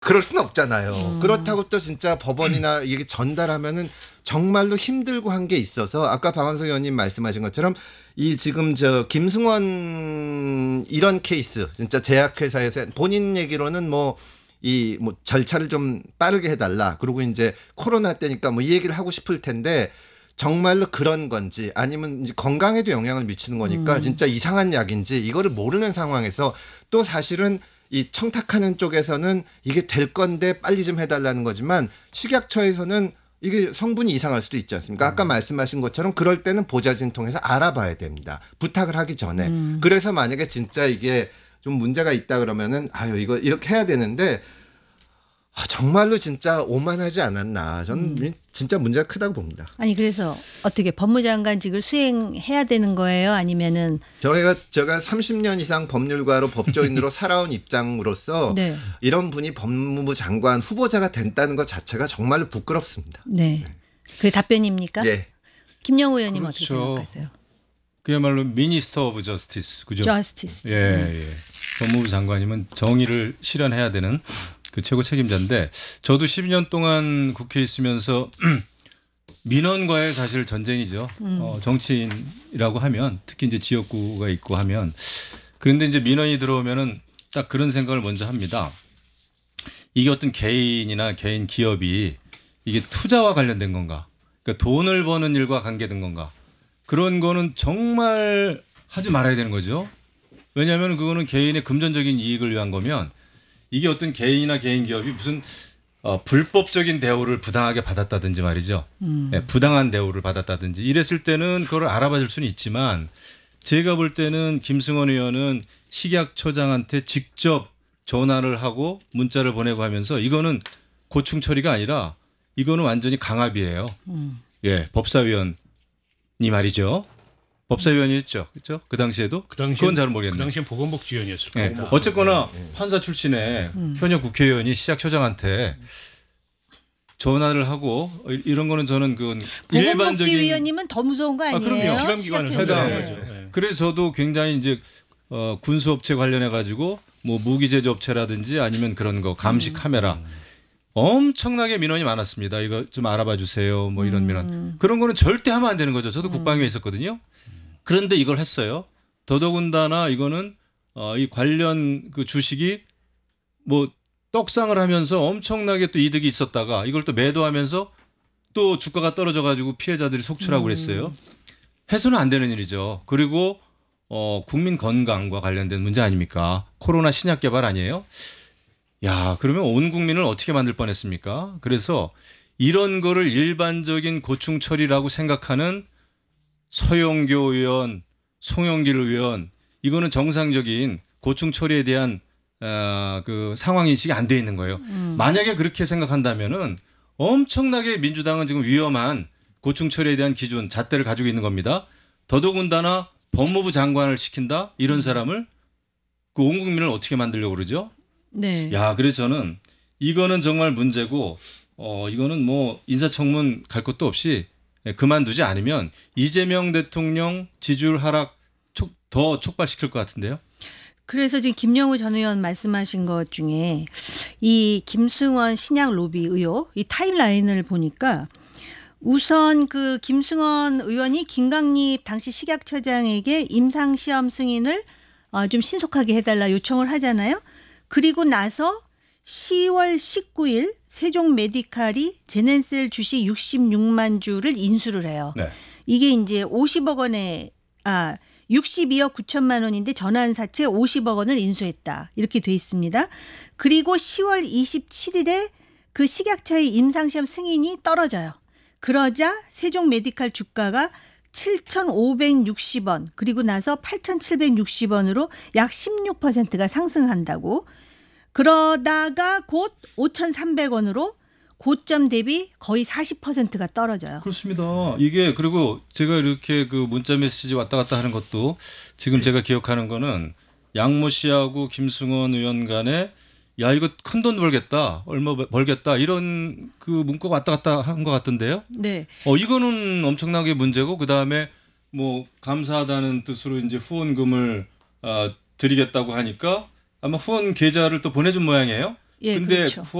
그럴 순 없잖아요. 그렇다고 또 진짜 법원이나 이게 전달하면은 정말로 힘들고 한 게 있어서 아까 박완석 의원님 말씀하신 것처럼 이 지금 저 김승원 이런 케이스 진짜 제약회사에서 본인 얘기로는 뭐 이 뭐 절차를 좀 빠르게 해달라. 그리고 이제 코로나 때니까 뭐 이 얘기를 하고 싶을 텐데 정말로 그런 건지 아니면 이제 건강에도 영향을 미치는 거니까 진짜 이상한 약인지 이거를 모르는 상황에서 또 사실은 이 청탁하는 쪽에서는 이게 될 건데 빨리 좀 해달라는 거지만 식약처에서는 이게 성분이 이상할 수도 있지 않습니까? 아까 말씀하신 것처럼 그럴 때는 보좌진 통해서 알아봐야 됩니다. 부탁을 하기 전에. 그래서 만약에 진짜 이게 좀 문제가 있다 그러면은 아유 이거 이렇게 해야 되는데 정말로 진짜 오만하지 않았나. 저는 진짜 문제가 크다고 봅니다. 아니 그래서 어떻게 법무장관직을 수행해야 되는 거예요? 아니면은 제가 30년 이상 법률가로 법조인으로 살아온 입장으로서 네. 이런 분이 법무부 장관 후보자가 된다는 것 자체가 정말로 부끄럽습니다. 네. 그게 답변입니까? 예. 김영우 의원님 어떻게 그렇죠. 생각하세요? 그야말로 미니스터 오브 저스티스. 그죠? 저스티스. 예. 법무부 장관이면 정의를 실현해야 되는 그 최고 책임자인데 저도 12년 동안 국회에 있으면서 민원과의 사실 전쟁이죠. 정치인이라고 하면 특히 이제 지역구가 있고 하면 그런데 이제 민원이 들어오면은 딱 그런 생각을 먼저 합니다. 이게 어떤 개인이나 개인 기업이 이게 투자와 관련된 건가? 그러니까 돈을 버는 일과 관계된 건가? 그런 거는 정말 하지 말아야 되는 거죠. 왜냐하면 그거는 개인의 금전적인 이익을 위한 거면 이게 어떤 개인이나 개인 기업이 무슨 불법적인 대우를 부당하게 받았다든지 말이죠. 네, 부당한 대우를 받았다든지 이랬을 때는 그걸 알아봐 줄 수는 있지만 제가 볼 때는 김승원 의원은 식약처장한테 직접 전화를 하고 문자를 보내고 하면서 이거는 고충 처리가 아니라 이거는 완전히 강압이에요. 예, 법사위원이 말이죠. 법사위원이었죠. 그렇죠? 그 당시에도? 그건 잘 모르겠네요. 그 당시엔 보건복지위원이었을 네. 거고. 어쨌거나 판사 출신의 현역 국회의원이 시작처장한테 전화를 하고 이런 거는 저는 그 일반적인 보건복지위원님은 더 무서운 거 아니에요? 그럼요. 기관을 시각처장. 해당하는 네. 거죠. 네. 그래서 저도 굉장히 이제 군수업체 관련해 가지고 뭐 무기제조업체라든지 아니면 그런 거 감시 카메라 엄청나게 민원이 많았습니다. 이거 좀 알아봐 주세요. 뭐 이런 민원. 그런 거는 절대 하면 안 되는 거죠. 저도 국방위에 있었거든요. 그런데 이걸 했어요. 더더군다나 이거는 이 관련 그 주식이 뭐 떡상을 하면서 엄청나게 또 이득이 있었다가 이걸 또 매도하면서 또 주가가 떨어져 가지고 피해자들이 속출하고 그랬어요. 해서는 안 되는 일이죠. 그리고 국민 건강과 관련된 문제 아닙니까? 코로나 신약 개발 아니에요? 야, 그러면 온 국민을 어떻게 만들 뻔했습니까? 그래서 이런 거를 일반적인 고충 처리라고 생각하는 서영교 의원, 송영길 의원 이거는 정상적인 고충 처리에 대한 그 상황 인식이 안 돼 있는 거예요. 만약에 그렇게 생각한다면은 엄청나게 민주당은 지금 위험한 고충 처리에 대한 기준 잣대를 가지고 있는 겁니다. 더더군다나 법무부 장관을 시킨다 이런 사람을 그 온 국민을 어떻게 만들려고 그러죠? 네. 야, 그래서 저는 이거는 정말 문제고 이거는 뭐 인사청문 갈 것도 없이 그만두지 않으면 이재명 대통령 지지율 하락 더 촉발시킬 것 같은데요. 그래서 지금 김영우 전 의원 말씀하신 것 중에 이 김승원 신약 로비 의혹 이 타임라인을 보니까 우선 그 김승원 의원이 김강립 당시 식약처장에게 임상시험 승인을 좀 신속하게 해달라 요청을 하잖아요. 그리고 나서 10월 19일 세종 메디칼이 제넨셀 주식 66만 주를 인수를 해요. 네. 이게 이제 50억 원에 62억 9천만 원인데 전환사채 50억 원을 인수했다. 이렇게 돼 있습니다. 그리고 10월 27일에 그 식약처의 임상시험 승인이 떨어져요. 그러자 세종 메디칼 주가가 7,560원 그리고 나서 8,760원으로 약 16%가 상승한다고. 그러다가 곧 5,300원으로 고점 대비 거의 40%가 떨어져요. 그렇습니다. 이게 그리고 제가 이렇게 그 문자 메시지 왔다 갔다 하는 것도 지금 제가 기억하는 거는 양모 씨하고 김승원 의원 간에 야 이거 큰 돈 벌겠다 얼마 벌겠다 이런 그 문구가 왔다 갔다 한 것 같던데요. 네. 이거는 엄청나게 문제고 그 다음에 뭐 감사하다는 뜻으로 이제 후원금을 드리겠다고 하니까 아마 후원 계좌를 또 보내준 모양이에요. 예, 근데 그렇죠.